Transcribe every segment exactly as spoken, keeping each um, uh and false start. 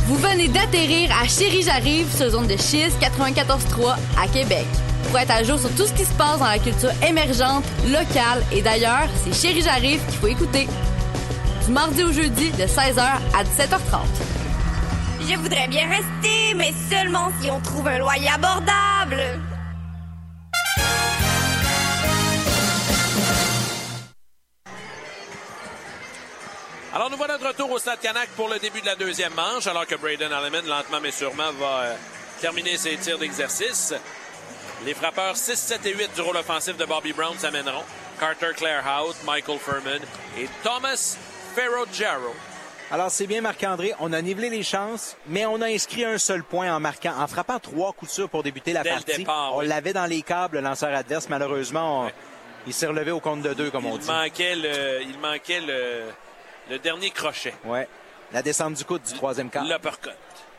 Vous venez d'atterrir à Chérie J'arrive sur zone de schiste quatre-vingt-quatorze trois à Québec. Pour être à jour sur tout ce qui se passe dans la culture émergente, locale et d'ailleurs, c'est Chérie J'arrive qu'il faut écouter. Du mardi au jeudi de seize heures à dix-sept heures trente. Je voudrais bien rester, mais seulement si on trouve un loyer abordable. Alors, nous voilà de retour au Stade Canac pour le début de la deuxième manche, alors que Brayden Alleman, lentement mais sûrement, va euh, terminer ses tirs d'exercice. Les frappeurs six, sept et huit du rôle offensif de Bobby Brown s'amèneront. Carter Clairhout, Michael Furman et Thomas Ferrogero. Alors, c'est bien, Marc-André. On a nivelé les chances, mais on a inscrit un seul point en marquant, en frappant trois coups sûrs pour débuter la Dès partie. le départ, on oui. l'avait dans les câbles, le lanceur adverse. Malheureusement, on, Ouais. il s'est relevé au compte de deux, comme Il on dit. manquait le, il manquait le, le dernier crochet. Ouais. La descente du coude du troisième quart. L'uppercut.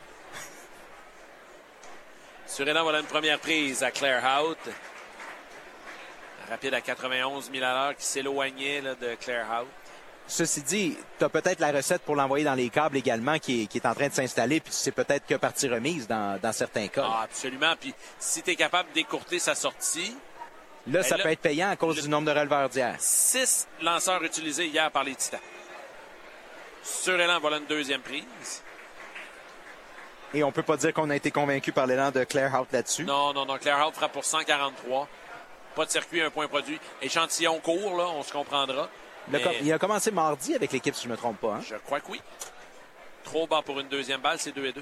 Suriname, voilà une première prise à Clairhout. Rapide à quatre-vingt-onze milles à l'heure qui s'éloignait là, de Clairhout. Ceci dit, tu as peut-être la recette pour l'envoyer dans les câbles également qui est, qui est en train de s'installer, puis c'est peut-être que partie remise dans, dans certains cas. Ah, absolument. Puis si tu es capable d'écourter sa sortie, là, ça là, peut être payant à cause le- du nombre de releveurs d'hier. six lanceurs utilisés hier par les Titans. Sur élan, voilà une deuxième prise. Et on peut pas dire qu'on a été convaincu par l'élan de Clairhout là-dessus. Non, non, non. Clairhout frappe pour cent quarante-trois. Pas de circuit, un point produit. Échantillon court, là, on se comprendra. Le Mais com- Il a commencé mardi avec l'équipe, si je ne me trompe pas. Hein? je crois que oui. Trop bas pour une deuxième balle, c'est deux et deux.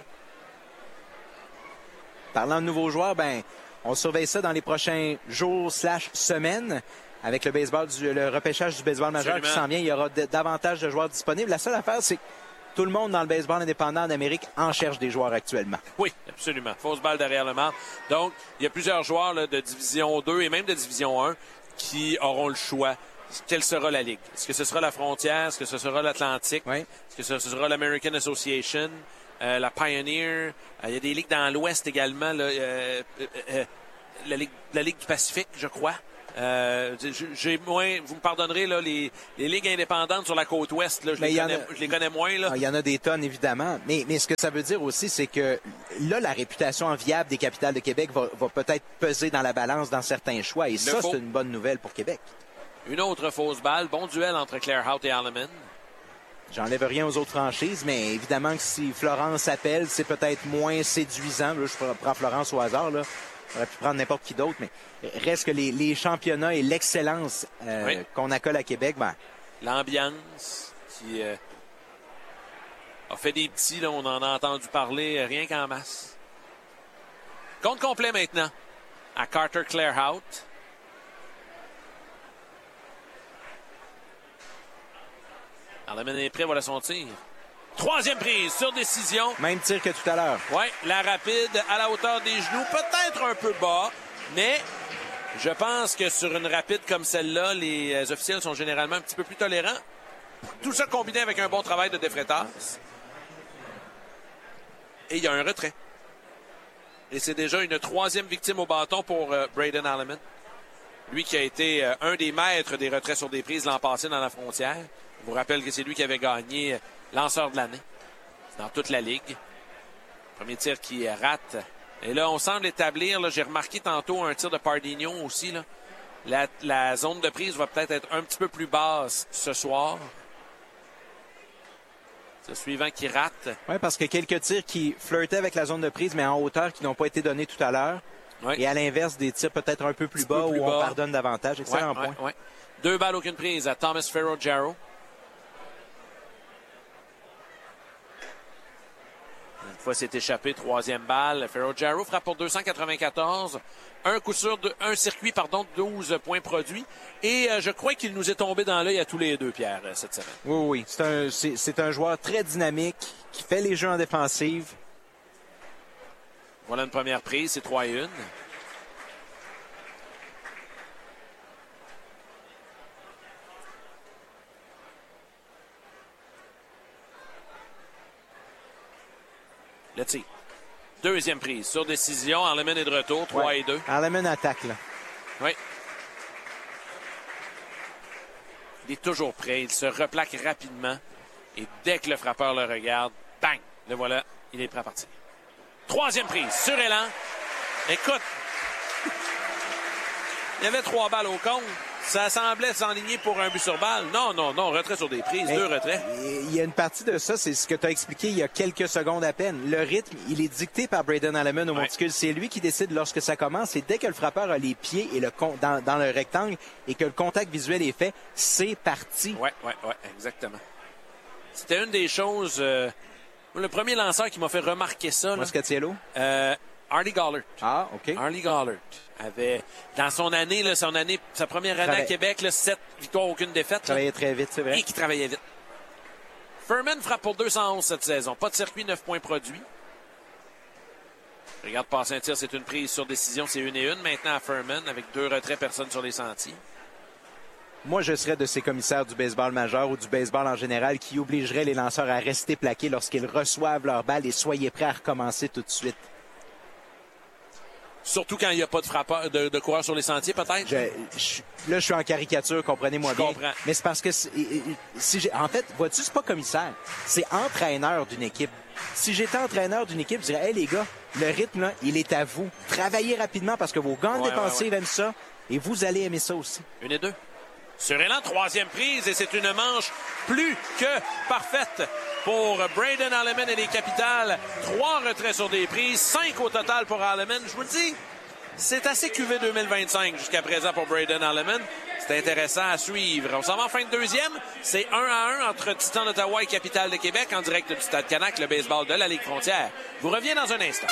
Parlant de nouveaux joueurs, ben, on surveille ça dans les prochains jours slash semaines. Avec le baseball, du, le repêchage du baseball majeur Absolument. qui s'en vient, il y aura de- davantage de joueurs disponibles. La seule affaire, c'est que tout le monde dans le baseball indépendant en Amérique en cherche des joueurs actuellement. Oui, absolument. Fausse balle derrière le marbre. Donc, il y a plusieurs joueurs là, de Division deux et même de Division un qui auront le choix. Quelle sera la Ligue? Est-ce que ce sera la Frontière? Est-ce que ce sera l'Atlantique? Oui. Est-ce que ce sera l'American Association? Euh, la Pioneer? Euh, il y a des ligues dans l'Ouest également. Là, euh, euh, euh, la, Ligue, la Ligue du Pacifique, je crois. Euh, j'ai moins, vous me pardonnerez, là, les, les ligues indépendantes sur la côte ouest, là, je, Mais les il y en connais, a- je les connais moins. Là. Ah, il y en a des tonnes, évidemment. Mais, mais ce que ça veut dire aussi, c'est que là, la réputation enviable des capitales de Québec va, va peut-être peser dans la balance dans certains choix. Et ça, faut. c'est une bonne nouvelle pour Québec. Une autre fausse balle. Bon duel entre Clairhout et Alleman. J'enlève rien aux autres franchises, mais évidemment que si Florence appelle, c'est peut-être moins séduisant. Là, je prends Florence au hasard. Là. J'aurais pu prendre n'importe qui d'autre, mais reste que les, les championnats et l'excellence euh, Oui. qu'on accole à Québec, ben, L'ambiance qui euh, a fait des petits, là, on en a entendu parler euh, rien qu'en masse. Compte complet maintenant à Carter Clairhout. Alleman est prêt, voilà son tir. Troisième prise sur décision. même tir que tout à l'heure. Oui, la rapide à la hauteur des genoux, peut-être un peu bas, mais je pense que sur une rapide comme celle-là, les euh, officiels sont généralement un petit peu plus tolérants. Tout ça combiné avec un bon travail de défraitage. Et il y a un retrait. Et c'est déjà une troisième victime au bâton pour euh, Brayden Alleman. Lui qui a été euh, un des maîtres des retraits sur des prises l'an passé dans la Frontière. Je vous rappelle que c'est lui qui avait gagné euh, lanceur de l'année dans toute la Ligue. Premier tir qui euh, rate. Et là, on semble établir, là, j'ai remarqué tantôt un tir de Pardinho aussi. Là. La, la zone de prise va peut-être être un petit peu plus basse ce soir. C'est le suivant qui rate. Oui, parce que quelques tirs qui flirtaient avec la zone de prise, mais en hauteur, qui n'ont pas été donnés tout à l'heure. Oui. Et à l'inverse, des tirs peut-être un peu plus Petit peu bas plus où on bas. pardonne davantage. Excellent Ouais, point. ouais, ouais. Deux balles, aucune prise à Thomas Ferrogero. Une fois, c'est échappé, troisième balle. Ferrogero frappe pour deux cent quatre-vingt-quatorze. Un coup sûr, de, un circuit, pardon, douze points produits. Et euh, je crois qu'il nous est tombé dans l'œil à tous les deux, Pierre, euh, cette semaine. Oui, oui. C'est un, c'est, c'est un joueur très dynamique, qui fait les jeux en défensive. Voilà une première prise, c'est trois et un. Le tir. Deuxième prise. Sur décision, Alleman est de retour, trois Ouais. et deux. Alleman attaque, là. Oui. Il est toujours prêt. Il se replaque rapidement. Et dès que le frappeur le regarde, Bang! Le voilà, il est prêt à partir. Troisième prise, sur élan. Écoute, il y avait trois balles au compte. Ça semblait s'enligner pour un but sur balle. Non, non, non, retrait sur des prises, Mais deux retraits. Il y a une partie de ça, c'est ce que tu as expliqué il y a quelques secondes à peine. Le rythme, il est dicté par Braden Alleman au Ouais. monticule. C'est lui qui décide lorsque ça commence. Et dès que le frappeur a les pieds et le con- dans, dans le rectangle et que le contact visuel est fait, c'est parti. Oui, oui, oui, exactement. C'était une des choses... Euh, le premier lanceur qui m'a fait remarquer ça, là, Moscatiello? euh, Harley Gollert. Ah, OK. Harley Gollert avait, dans son année, là, son année, sa première année Travaille- à Québec, là, sept victoires, aucune défaite. Il là, travaillait très vite, c'est vrai. et qui travaillait vite. Furman frappe pour deux cent onze cette saison. Pas de circuit, neuf points produits. Regarde passer un tir, c'est une prise sur décision, c'est une et une maintenant à Furman, avec deux retraits, personne sur les sentiers. Moi, je serais de ces commissaires du baseball majeur ou du baseball en général qui obligeraient les lanceurs à rester plaqués lorsqu'ils reçoivent leur balle et soyez prêts à recommencer tout de suite. Surtout quand il n'y a pas de frappeur, de, de coureur sur les sentiers, peut-être. Je, je- là, je suis en caricature, comprenez-moi Je bien. comprends. Mais c'est parce que, c'est- si j'ai, en fait, vois-tu, c'est pas commissaire, c'est entraîneur d'une équipe. Si j'étais entraîneur d'une équipe, je dirais, hey les gars, le rythme, là, il est à vous. Travaillez rapidement parce que vos gants Ouais, défensifs ouais, ouais. aiment ça et vous allez aimer ça aussi. Une et deux. Sur élan, troisième prise, et c'est une manche plus que parfaite pour Braden Alleman et les Capitals. Trois retraits sur des prises, cinq au total pour Alleman. Je vous le dis, c'est assez Q V deux mille vingt-cinq jusqu'à présent pour Braden Alleman. C'est intéressant à suivre. On s'en va en fin de deuxième. C'est un à un entre Titan d'Ottawa et Capitale de Québec en direct du Stade Canac, le baseball de la Ligue Frontière. Vous reviens dans un instant.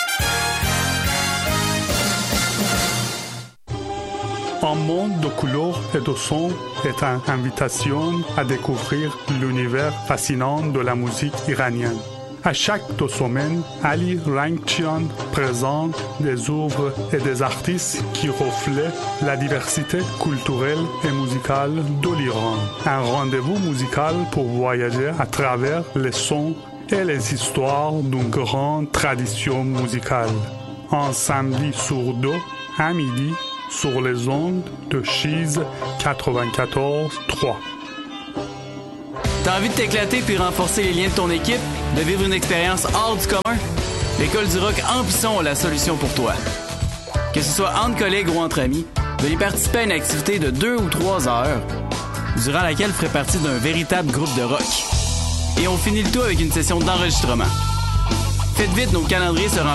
Un monde de couleurs et de sons est une invitation à découvrir l'univers fascinant de la musique iranienne. À chaque deux semaines, Ali Rangchian présente des œuvres et des artistes qui reflètent la diversité culturelle et musicale de l'Iran. Un rendez-vous musical pour voyager à travers les sons et les histoires d'une grande tradition musicale. Un samedi sur deux, à midi, sur les ondes de Cheese quatre-vingt-quatorze trois. T'as envie de t'éclater puis renforcer les liens de ton équipe, de vivre une expérience hors du commun? L'École du rock Amplisson a la solution pour toi. Que ce soit entre collègues ou entre amis, venez participer à une activité de deux ou trois heures, durant laquelle vous ferez partie d'un véritable groupe de rock. Et on finit le tout avec une session d'enregistrement. Faites vite, nos calendriers seront